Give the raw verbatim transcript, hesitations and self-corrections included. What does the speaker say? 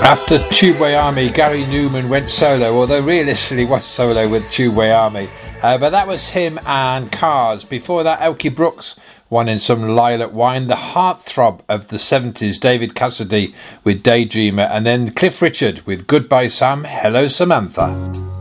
After Tubeway Army, Gary Newman went solo, although realistically was solo with Tubeway Army. Uh, but that was him and Cars. Before that, Elkie Brooks, one in some lilac wine. The heartthrob of the seventies, David Cassidy with Daydreamer. And then Cliff Richard with Goodbye Sam, Hello Samantha.